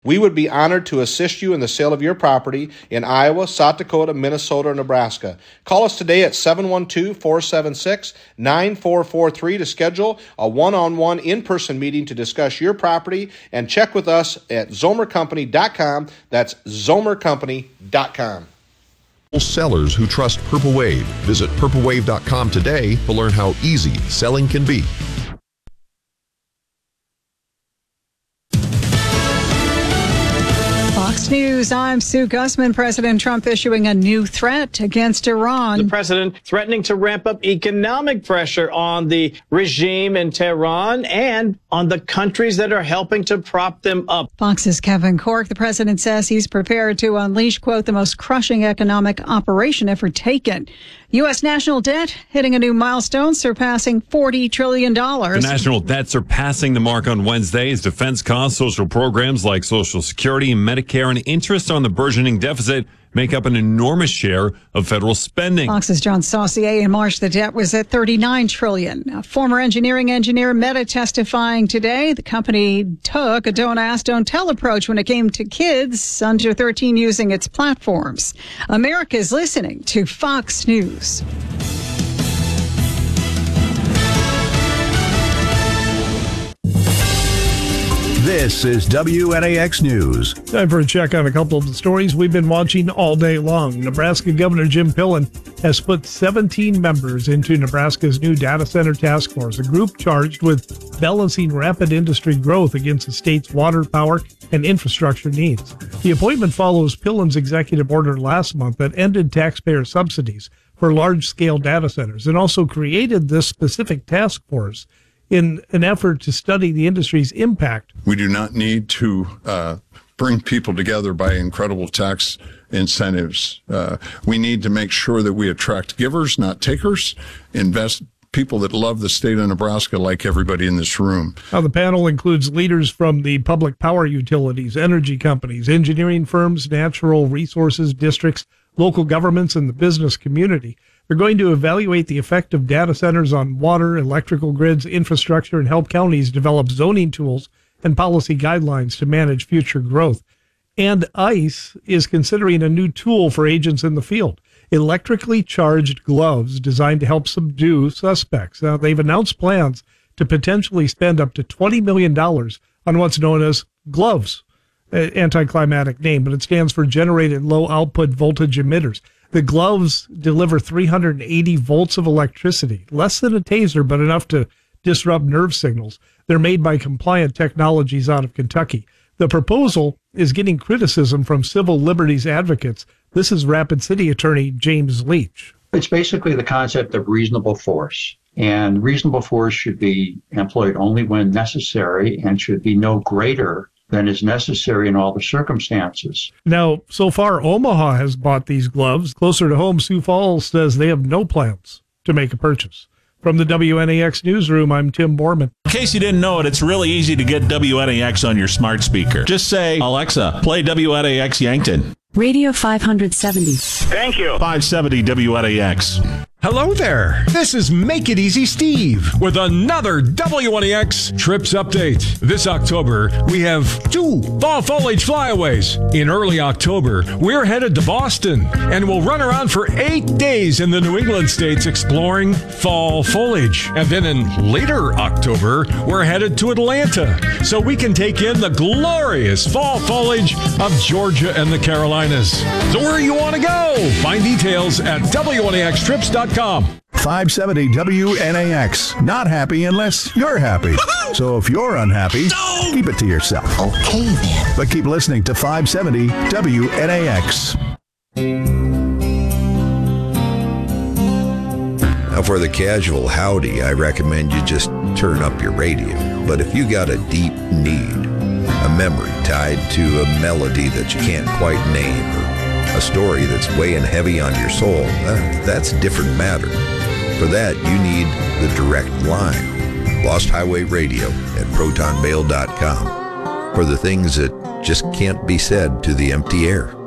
We would be honored to assist you in the sale of your property in Iowa, South Dakota, Minnesota, or Nebraska. Call us today at 712-476-9443 to schedule a one-on-one in-person meeting to discuss your property, and check with us at zomercompany.com. That's zomercompany.com. Sellers who trust Purple Wave. Visit purplewave.com today to learn how easy selling can be. Fox News, I'm Sue Gussman. President Trump issuing a new threat against Iran. The president threatening to ramp up economic pressure on the regime in Tehran and on the countries that are helping to prop them up. Fox's Kevin Corke. The president says he's prepared to unleash, quote, the most crushing economic operation ever taken. U.S. national debt hitting a new milestone, surpassing $40 trillion. The national debt surpassing the mark on Wednesday as defense costs, social programs like Social Security, Medicare, and interest on the burgeoning deficit make up an enormous share of federal spending. Fox's John Saucier. In March, the debt was at $39 trillion. A former engineering engineer, Meta, testifying today. The company took a don't ask, don't tell approach when it came to kids under 13 using its platforms. America is listening to Fox News. This is WNAX News. Time for a check on a couple of the stories we've been watching all day long. Nebraska Governor Jim Pillen has put 17 members into Nebraska's new data center task force, a group charged with balancing rapid industry growth against the state's water, power, and infrastructure needs. The appointment follows Pillen's executive order last month that ended taxpayer subsidies for large-scale data centers and also created this specific task force in an effort to study the industry's impact. We do not need to bring people together by incredible tax incentives. We need to make sure that we attract givers, not takers, invest people that love the state of Nebraska like everybody in this room. Now, the panel includes leaders from the public power utilities, energy companies, engineering firms, natural resources districts, local governments, and the business community. They're going to evaluate the effect of data centers on water, electrical grids, infrastructure, and help counties develop zoning tools and policy guidelines to manage future growth. And ICE is considering a new tool for agents in the field, electrically charged gloves designed to help subdue suspects. Now, they've announced plans to potentially spend up to $20 million on what's known as gloves, anticlimactic name, but it stands for Generated Low Output Voltage Emitters. The gloves deliver 380 volts of electricity, less than a taser, but enough to disrupt nerve signals. They're made by Compliant Technologies out of Kentucky. The proposal is getting criticism from civil liberties advocates. This is Rapid City Attorney James Leach. It's basically the concept of reasonable force. And reasonable force should be employed only when necessary and should be no greater than is necessary in all the circumstances. Now, so far, Omaha has bought these gloves. Closer to home, Sioux Falls says they have no plans to make a purchase. From the WNAX newsroom, I'm Tim Borman. In case you didn't know it, it's really easy to get WNAX on your smart speaker. Just say, Alexa, play WNAX Yankton. Radio 570. Thank you. 570 WNAX. Hello there. This is Make It Easy Steve with another WNAX Trips Update. This October, we have 2 fall foliage flyaways. In early October, we're headed to Boston and we'll run around for 8 days in the New England states exploring fall foliage. And then in later October, we're headed to Atlanta so we can take in the glorious fall foliage of Georgia and the Carolinas. So where do you want to go? Find details at WNAXtrips.com. 570 WNAX. Not happy unless you're happy. So if you're unhappy, keep it to yourself. Okay, then. But keep listening to 570 WNAX. Now, for the casual howdy, I recommend you just turn up your radio. But if you got a deep need, a memory tied to a melody that you can't quite name, or a story that's weighing heavy on your soul, that's a different matter. For that, you need the direct line. Lost Highway Radio at protonmail.com for the things that just can't be said to the empty air.